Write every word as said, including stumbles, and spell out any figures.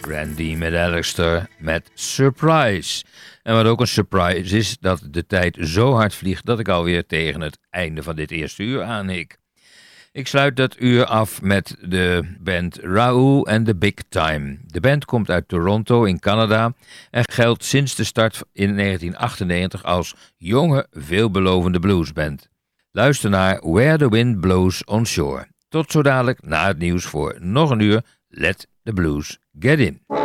Randy McAllister met Surprise. En wat ook een surprise is, dat de tijd zo hard vliegt dat ik alweer tegen het einde van dit eerste uur aanhik. Ik sluit dat uur af met de band Raoul and the Big Time. De band komt uit Toronto in Canada en geldt sinds de start in negentien achtennegentig als jonge, veelbelovende bluesband. Luister naar Where the Wind Blows on Shore. Tot zo dadelijk na het nieuws voor nog een uur. Let the blues get in.